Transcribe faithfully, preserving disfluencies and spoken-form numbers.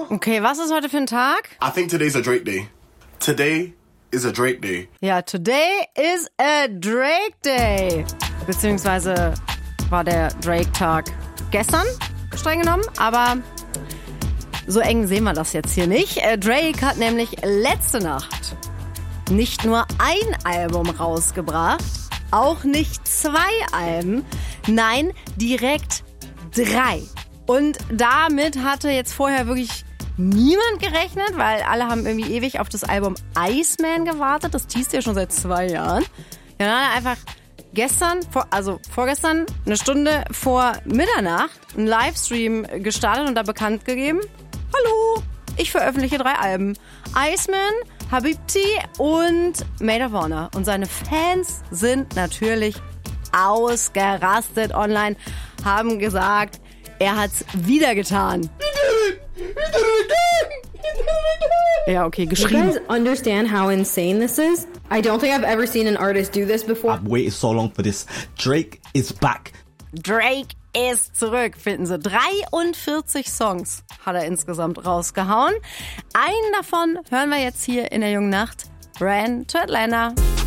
Okay, was ist heute für ein Tag? I think today's a Drake day. Today is a Drake day. Ja, today is a Drake Day. Beziehungsweise war der Drake-Tag gestern, streng genommen, aber so eng sehen wir das jetzt hier nicht. Drake hat nämlich letzte Nacht nicht nur ein Album rausgebracht, auch nicht zwei Alben, nein, direkt drei. Und damit hatte jetzt vorher wirklich niemand gerechnet, weil alle haben irgendwie ewig auf das Album Iceman gewartet. Das teast ja schon seit zwei Jahren. Ja, dann hat er einfach gestern, vor, also vorgestern, eine Stunde vor Mitternacht einen Livestream gestartet und da bekannt gegeben: Hallo, ich veröffentliche drei Alben. Iceman, Habibti und Made of Honor. Und seine Fans sind natürlich ausgerastet online, haben gesagt, er hat's wieder getan. Ja, okay, geschrieben. You guys understand how insane this is? I don't think I've ever seen an artist do this before. I've waited so long for this. Drake is back. Drake ist zurück, finden Sie. dreiundvierzig Songs hat er insgesamt rausgehauen. Einen davon hören wir jetzt hier in der jungen Nacht. Ran to Atlanta.